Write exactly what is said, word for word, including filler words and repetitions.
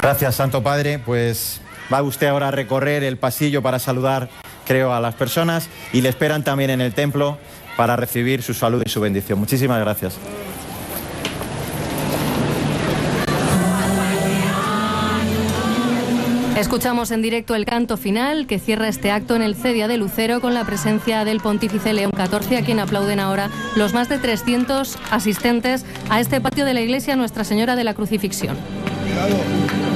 Gracias, Santo Padre. Pues va usted ahora a recorrer el pasillo para saludar, creo, a las personas, y le esperan también en el templo para recibir su salud y su bendición. Muchísimas gracias. Escuchamos en directo el canto final que cierra este acto en el Cedia de Lucero con la presencia del pontífice León catorce, a quien aplauden ahora los más de trescientos asistentes a este patio de la iglesia Nuestra Señora de la Crucifixión. Cuidado.